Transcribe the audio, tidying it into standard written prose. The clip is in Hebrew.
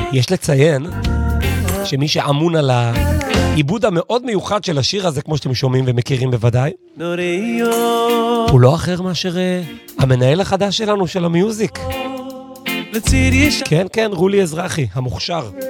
יש לציין שמי שאמון על העיבוד המאוד מיוחד של השיר הזה, כמו שאתם שומעים ומכירים בוודאי, הוא לא אחר מאשר המנהל החדש שלנו של המיוזיק. כן, רולי אזרחי, המוכשר.